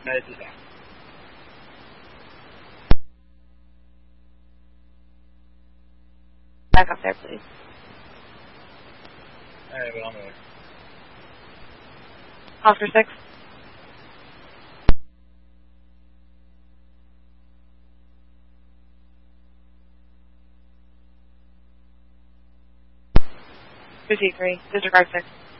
This is Al. Back up there, please. Alright, well, I'm over. Oscar 6. Disregard 6.